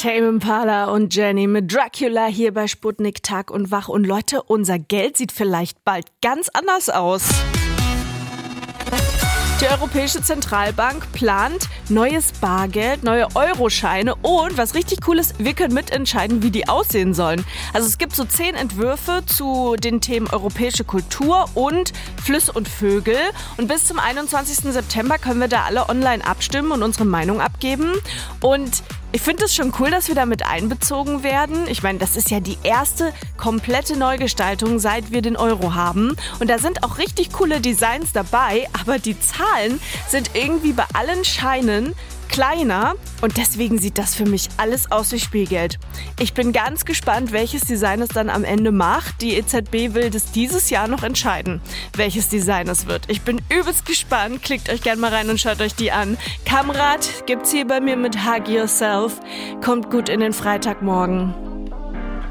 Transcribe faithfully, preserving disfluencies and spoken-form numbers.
Tame Impala und Jenny mit Dracula hier bei Sputnik Tag und Wach. Und Leute, unser Geld sieht vielleicht bald ganz anders aus. Die Europäische Zentralbank plant neues Bargeld, neue Euroscheine und was richtig cool ist, wir können mitentscheiden, wie die aussehen sollen. Also es gibt so zehn Entwürfe zu den Themen europäische Kultur und Flüsse und Vögel. Und bis zum einundzwanzigsten September können wir da alle online abstimmen und unsere Meinung abgeben. Und ich finde es schon cool, dass wir da mit einbezogen werden. Ich meine, das ist ja die erste komplette Neugestaltung, seit wir den Euro haben. Und da sind auch richtig coole Designs dabei, aber die Zahlen sind irgendwie bei allen Scheinen kleiner und deswegen sieht das für mich alles aus wie Spielgeld. Ich bin ganz gespannt, welches Design es dann am Ende macht. Die E Z B will das dieses Jahr noch entscheiden, welches Design es wird. Ich bin übelst gespannt. Klickt euch gerne mal rein und schaut euch die an. Kamrat gibt's hier bei mir mit Hug Yourself. Kommt gut in den Freitagmorgen.